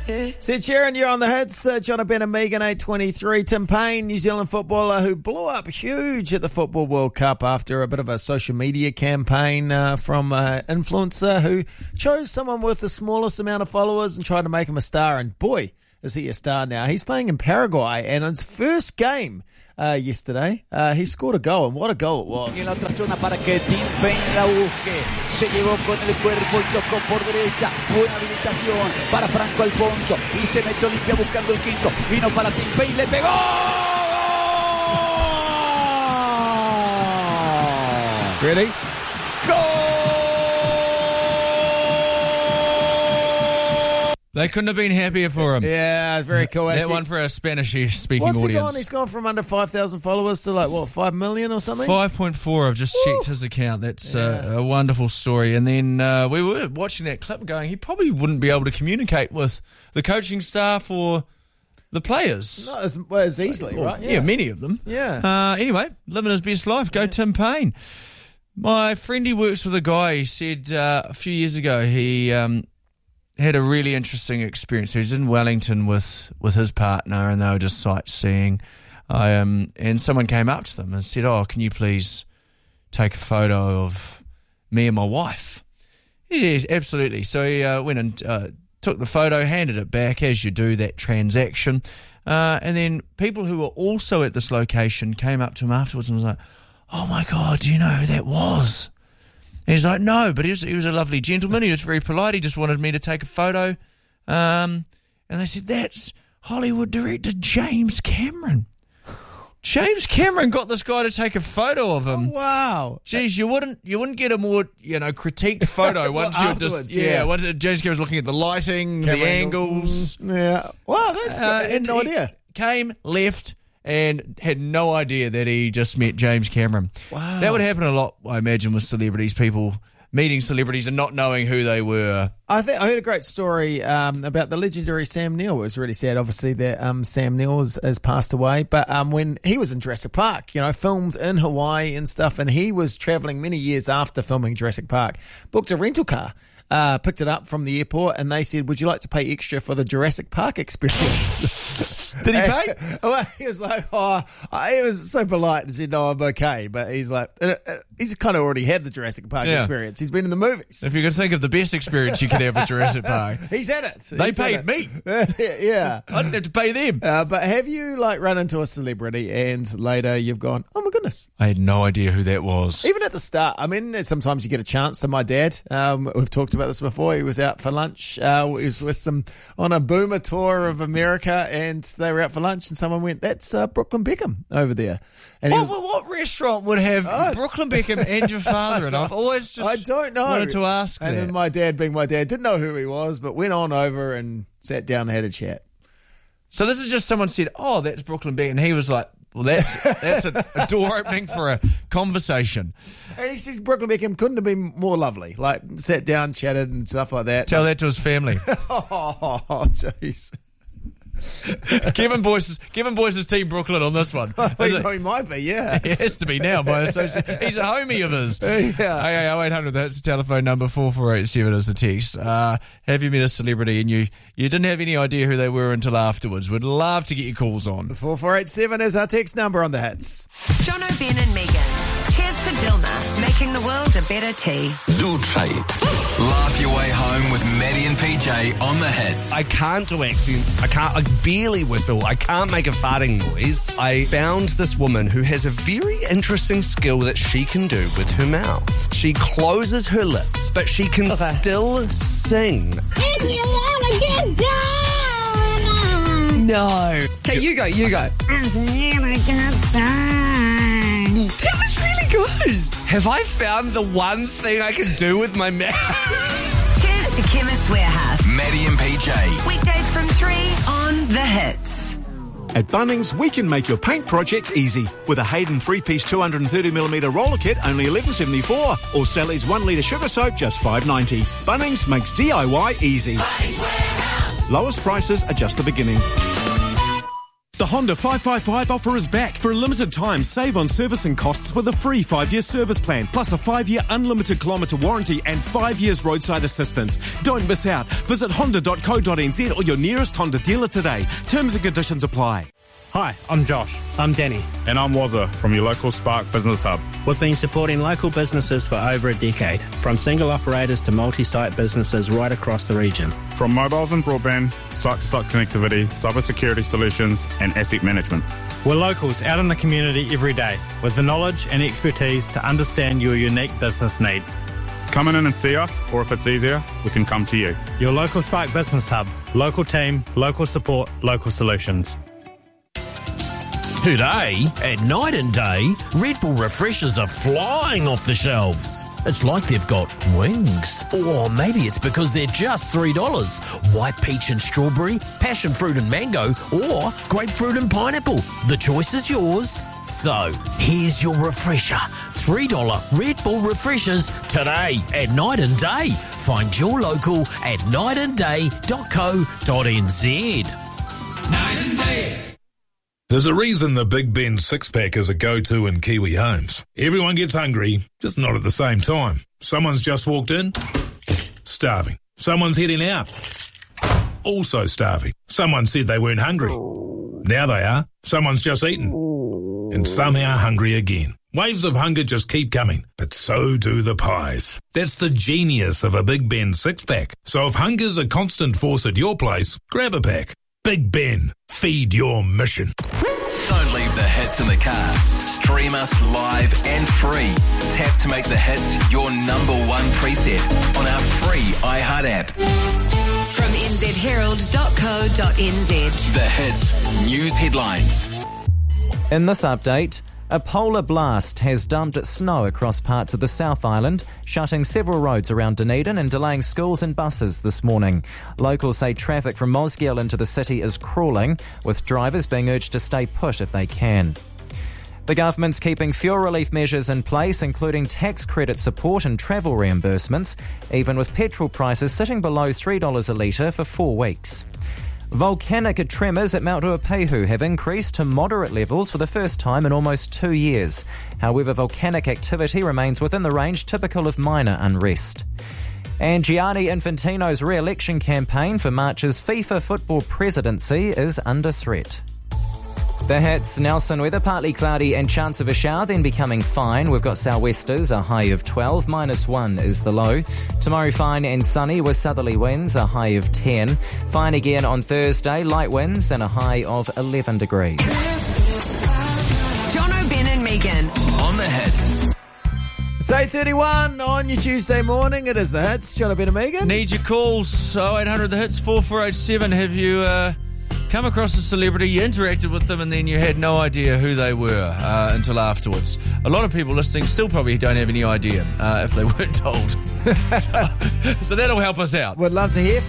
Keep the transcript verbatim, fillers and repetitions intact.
Sid Sheeran, you're on the hits. Uh, John Ben and Megan, eight twenty-three. Tim Payne, New Zealand footballer who blew up huge at the Football World Cup after a bit of a social media campaign uh, from an influencer who chose someone with the smallest amount of followers and tried to make him a star. And boy, is he a star now. He's playing in Paraguay, and in his first game uh, yesterday, uh, he scored a goal, and what a goal it was. En otra zona para que Tim Payne la busque. Se llevó con el cuerpo y tocó por derecha. Buena habilitación para Franco Alfonso. Y se metió limpia buscando el quinto. Vino para Tim Payne, le pegó. Ready? ¡Gol! They couldn't have been happier for him. Yeah, very cool. That Actually, one for our Spanish-speaking what's audience. he gone? He's gone from under five thousand followers to like, what, five million or something? five point four. I've just Woo. checked his account. That's Yeah. uh, a wonderful story. And then uh, we were watching that clip going, he probably wouldn't be able to communicate with the coaching staff or the players. Not as, well, as easily, Well, right? yeah. many of them. Yeah. Uh, anyway, living his best life. Go Tim Payne. My friend, he works with a guy. He said uh, a few years ago he um, had a really interesting experience. He was in Wellington with, with his partner, and they were just sightseeing. I, um, and someone came up to them and said, "Oh, can you please take a photo of me and my wife?" Yes, absolutely. So he uh, went and uh, took the photo, handed it back, as you do that transaction. Uh, and then people who were also at this location came up to him afterwards and was like, "Oh my God, do you know who that was?" And he's like, "No, but he was, he was a lovely gentleman. He was very polite. He just wanted me to take a photo." Um, and they said, "That's Hollywood director James Cameron." James Cameron got this guy to take a photo of him. Oh, wow. Geez, you wouldn't you wouldn't get a more, you know, critiqued photo once Well, you're just afterwards, yeah, yeah. once James Cameron's looking at the lighting, Camera the angle. angles. Yeah. Wow, that's good. Uh, I had and no he idea. Came, left, and had no idea that he just met James Cameron. Wow. That would happen a lot, I imagine, with celebrities, people meeting celebrities and not knowing who they were. I think I heard a great story um, about the legendary Sam Neill. It was really sad, obviously, that um, Sam Neill has, has passed away. But um, when he was in Jurassic Park, you know, filmed in Hawaii and stuff, and he was traveling many years after filming Jurassic Park, booked a rental car, uh, picked it up from the airport, and they said, "Would you like to pay extra for the Jurassic Park experience?" Did he pay? Well, he was like, oh, I, he was so polite and said, "No, I'm okay." But he's like, uh, uh, he's kind of already had the Jurassic Park Yeah. experience. He's been in the movies. If you could think of the best experience you could have with Jurassic Park. He's had it. They He's had paid it. me. Yeah. I didn't have to pay them. Uh, but have you like run into a celebrity and later you've gone, "Oh my goodness"? I had no idea who that was. Even at the start, I mean, sometimes you get a chance. So my dad, um, we've talked about this before. He was out for lunch. Uh, he was with some on a boomer tour of America, and they were out for lunch, and someone went, "That's uh, Brooklyn Beckham over there." And he What, was, what restaurant would have Oh. Brooklyn Beckham and your father? And I've always just I don't know. wanted to ask And that. then my dad, being my dad, didn't know who he was, but went on over and sat down and had a chat. So this is just someone said, "Oh, that's Brooklyn Beckham," and he was like, "Well, that's that's a, a door opening for a conversation." And he said Brooklyn Beckham couldn't have been more lovely. Like, sat down, chatted and stuff like that. Tell that to his family. Oh, jeez. Kevin Boyce is Kevin Boyce is Team Brooklyn on this one. Well, you know, he might be, yeah. He has to be now by association. He's a homie of his. Yeah. Okay, oh eight hundred, that's the telephone number. four four eight seven is the text. Uh, have you met a celebrity and you, you didn't have any idea who they were until afterwards? We'd love to get your calls on. four four eight seven is our text number on the hits. John O'Ben and Megan. Cheers to Dilma, making the world a better tea. Do try it. Laugh your way home with Maddie and P J on the hits. I can't do accents. I can't, I barely whistle. I can't make a farting noise. I found this woman who has a very interesting skill that she can do with her mouth. She closes her lips, but she can still sing. If you wanna get down, No. Okay, you go, you go. if you wanna get down. That was really good. Have I found the one thing I can do with my mouth? Cheers to Chemist Warehouse. Maddie and P J. Weekdays from three on The Hits. At Bunnings, we can make your paint project easy. With a Hayden three-piece two hundred thirty millimetre roller kit, only eleven seventy-four, or Sally's one litre sugar soap, just five ninety. Bunnings makes D I Y easy. Lowest prices are just the beginning. The Honda five five five offer is back. For a limited time, save on servicing costs with a free five-year service plan, plus a five-year unlimited kilometre warranty and five years roadside assistance. Don't miss out. Visit honda dot co dot n z or your nearest Honda dealer today. Terms and conditions apply. Hi, I'm Josh. I'm Danny. And I'm Wazza from your local Spark Business Hub. We've been supporting local businesses for over a decade, from single operators to multi-site businesses right across the region. From mobiles and broadband, site-to-site connectivity, cybersecurity solutions and asset management. We're locals out in the community every day with the knowledge and expertise to understand your unique business needs. Come in and see us, or if it's easier, we can come to you. Your local Spark Business Hub. Local team, local support, local solutions. Today, at Night and Day, Red Bull refreshers are flying off the shelves. It's like they've got wings. Or maybe it's because they're just three dollars. White peach and strawberry, passion fruit and mango, or grapefruit and pineapple. The choice is yours. So, here's your refresher. three dollars Red Bull refreshers today at Night and Day. Find your local at night and day dot co dot n z. Night and Day. There's a reason the Big Ben six-pack is a go-to in Kiwi homes. Everyone gets hungry, just not at the same time. Someone's just walked in, starving. Someone's heading out, also starving. Someone said they weren't hungry. Now they are. Someone's just eaten, and somehow hungry again. Waves of hunger just keep coming, but so do the pies. That's the genius of a Big Ben six-pack. So if hunger's a constant force at your place, grab a pack. Big Ben, feed your mission. Don't leave the hits in the car. Stream us live and free. Tap to make the hits your number one preset on our free iHeart app. From n z herald dot co dot n z. The hits, news headlines. In this update, a polar blast has dumped snow across parts of the South Island, shutting several roads around Dunedin and delaying schools and buses this morning. Locals say traffic from Mosgiel into the city is crawling, with drivers being urged to stay put if they can. The government's keeping fuel relief measures in place, including tax credit support and travel reimbursements, even with petrol prices sitting below three dollars a litre for four weeks. Volcanic tremors at Mount Ruapehu have increased to moderate levels for the first time in almost two years. However, volcanic activity remains within the range typical of minor unrest. And Gianni Infantino's re-election campaign for March's FIFA football presidency is under threat. The hits, Nelson weather, partly cloudy and chance of a shower, then becoming fine. We've got sou'westers, a high of twelve, minus one is the low. Tomorrow fine and sunny with southerly winds, a high of ten. Fine again on Thursday, light winds and a high of eleven degrees. Jono, Ben and Megan. On the hits. It's eight thirty-one on your Tuesday morning. It is the hits. Jono, Ben and Megan. Need your calls. oh eight hundred the hits, four four eight seven. Have you... Uh come across a celebrity, you interacted with them, and then you had no idea who they were uh, until afterwards? A lot of people listening still probably don't have any idea uh, if they weren't told. so, so that'll help us out. We'd love to hear from